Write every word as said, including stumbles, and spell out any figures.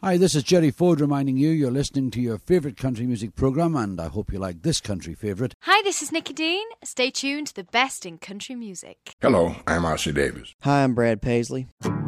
Hi, this is Jerry Ford reminding you you're listening to your favourite country music programme, and I hope you like this country favourite. Hi, this is Nikki Dean. Stay tuned to the best in country music. Hello, I'm Ossie Davis. Hi, I'm Brad Paisley.